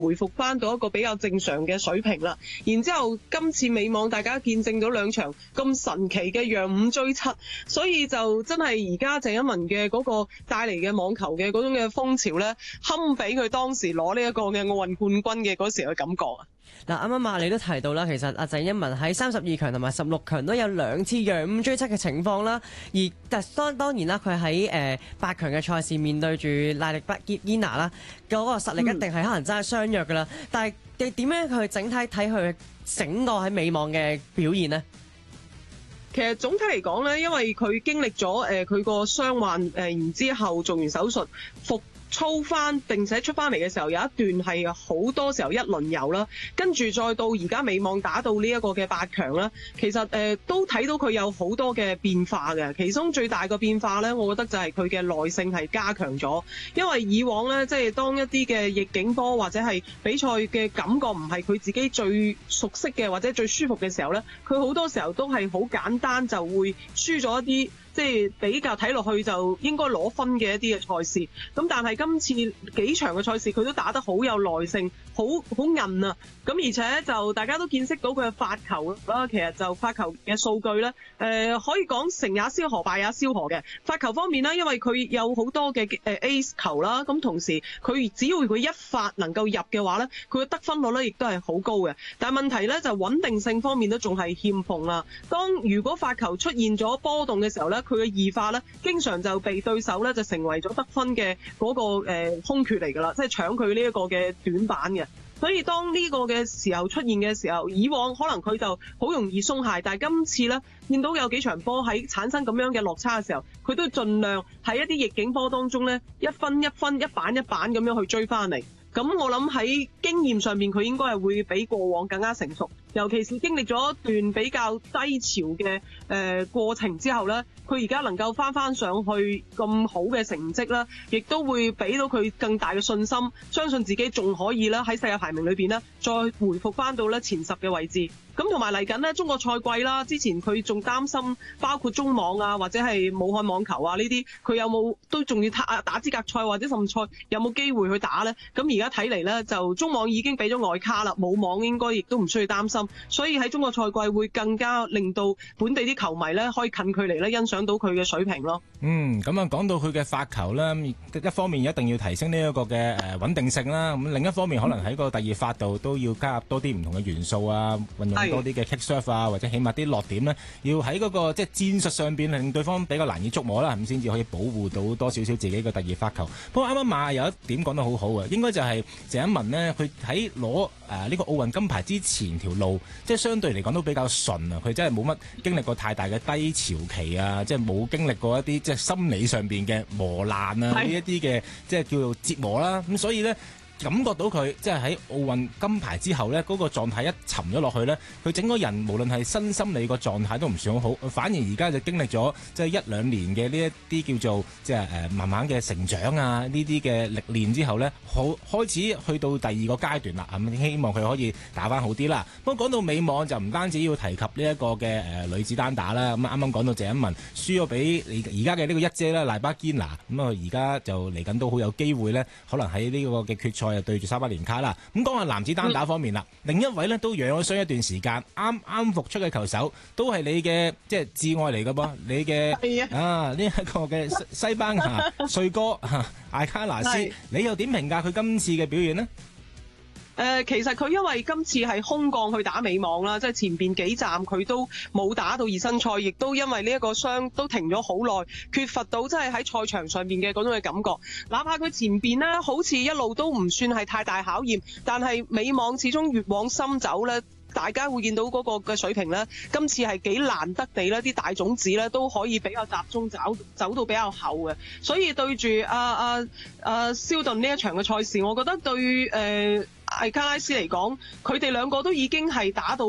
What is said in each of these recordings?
回復翻到一個比較正常嘅水平啦。然之後今次美網大家見證咗兩場咁神奇嘅讓5追7，所以就真係而家鄭欽文嘅嗰個帶嚟嘅網球嘅嗰種嘅風潮咧，堪比佢當時攞呢一個嘅奧運冠軍嘅嗰時嘅感覺啊！ 嗱，啱啱你都提到啦，其實阿鄭欽文喺32強同埋16強都有2次讓5追7嘅情況啦。而當然啦，佢喺8強嘅賽事面對住賴力畢堅拿啦，嗰個實力一定係可能真係相若噶啦。但係你點樣去整體睇佢整個喺美網嘅表現呢？ 其實總體嚟講咧，因為佢經歷咗佢個傷患然之後做完手術復操翻並且出翻嚟嘅時候，有一段係好多時候一輪遊啦，跟住再到而家美網打到呢一個嘅8強啦，其實都睇到佢有好多嘅變化嘅。其中最大嘅變化咧，我覺得就係佢嘅耐性係加強咗。因為以往咧，即係當一啲嘅逆境波或者係比賽嘅感覺唔係佢自己最熟悉嘅或者最舒服嘅時候咧，佢好多時候都係好簡單就會輸咗一啲，即係比較睇落去就應該攞分嘅一啲嘅賽事。咁但係今次幾場嘅賽事佢都打得好有耐性，好韌啊！咁而且就大家都見識到佢嘅發球啦，其實就發球嘅數據咧，可以講成也蕭何，敗也蕭何嘅。發球方面咧，因為佢有好多嘅ace 球啦，咁同時佢只要佢一發能夠入嘅話咧，佢嘅得分率咧亦都係好高嘅。但係問題咧就穩定性方面都仲係欠奉啦。如果發球出現咗波動嘅時候咧，佢嘅二發咧經常就被對手咧就成為咗得分嘅嗰個空缺嚟㗎啦，即係搶佢呢一個嘅短板嘅。所以當呢個嘅時候出現嘅時候，以往可能佢就好容易鬆懈，但係今次呢，見到有幾場波喺產生咁樣嘅落差嘅時候，佢都盡量喺一啲逆境波當中呢，一分一分、一板一板咁樣去追翻嚟。咁我諗喺經驗上面，佢應該係會比過往更加成熟。尤其是經歷咗一段比較低潮嘅過程之後呢，佢而家能夠翻上去咁好嘅成績啦，亦都會俾到佢更大嘅信心，相信自己仲可以啦喺世界排名裏邊呢再回復翻到咧前10嘅位置。咁同埋嚟緊呢中國賽季啦，之前佢仲擔心包括中網啊或者係武漢網球啊呢啲，佢有冇都仲要打資格賽或者甚至賽有冇機會去打呢？咁而家睇嚟呢，就中網已經俾咗外卡啦，武網應該亦都唔需要擔心。所以喺中國賽季會更加令到本地啲球迷咧可以近距離咧欣賞到佢嘅水平咯。 咁啊講到佢嘅發球啦，一方面一定要提升呢一個嘅穩定性啦，咁另一方面可能喺個第二發度都要加入多啲唔同嘅元素啊，運用多啲嘅 kick serve 啊，或者起碼啲落點咧，要喺嗰個即係戰術上邊令對方比較難以捉摸啦，咁先至可以保護到多少少自己嘅第二發球。不過啱啱馬有一點講得好好啊，應該就係鄭欽文呢，佢喺攞呢個奧運金牌之前條路，即係相對嚟講都比較順啊！佢真係冇乜經歷過太大嘅低潮期啊，即係冇經歷過一啲即係心理上邊嘅磨難啊，呢一啲嘅即係叫做折磨啦。咁所以呢，感覺到佢即係喺奧運金牌之後呢，嗰個狀態一沉咗落去呢，佢整個人無論係身心理個狀態都唔算好，反而而家就經歷咗即係1-2年嘅呢一啲叫做即係慢慢嘅成長啊，呢啲嘅歷練之後呢，開始去到第二個階段啦。咁希望佢可以打返好啲啦。不過講到美網就唔單止要提及呢一個嘅女子單打啦。咁啱啱講到鄭欽文輸咗俾而家嘅呢個一姐啦，賴巴堅拿，咁啊而家就嚟緊都好有機會呢，可能喺呢個嘅決賽又對住沙巴連卡啦。咁講下男子單打方面啦，另一位呢都養咗傷一段時間，啱復出嘅球手都係你嘅即係摯愛嚟㗎噃，你嘅呢一個嘅西班牙帥哥艾卡拿斯，你又點評價佢今次嘅表現呢？ 其實佢因為今次係空降去打美網啦，即係前邊幾站佢都冇打到熱身賽，亦都因為呢一個傷都停咗好耐，缺乏到即係喺賽場上面嘅嗰種嘅感覺。哪怕佢前邊呢好似一路都唔算係太大考驗，但係美網始終越往深走呢，大家會見到嗰個嘅水平呢，今次係幾難得地呢啲大種子呢都可以比較集中走到比較後嘅。所以對住蕭頓呢一場嘅賽事，我覺得對艾卡拉斯嚟講，佢哋兩個都已經係打到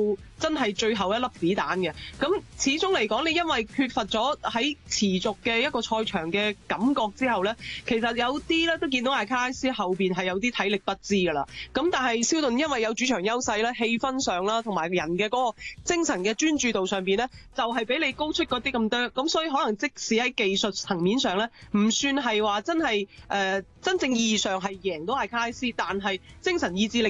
真係最後一粒子彈嘅。咁始終嚟講，你因為缺乏咗喺持續嘅一個賽場嘅感覺之後咧，其實有啲咧都見到艾卡拉斯後邊係有啲體力不支㗎啦。咁但係蕭頓因為有主場優勢咧，氣氛上啦，同埋人嘅嗰個精神嘅專注度上邊咧，就係比你高出嗰啲咁多。咁所以可能即使喺技術層面上咧，唔算係話真係真正意義上係贏到艾卡拉斯，但係精神意志力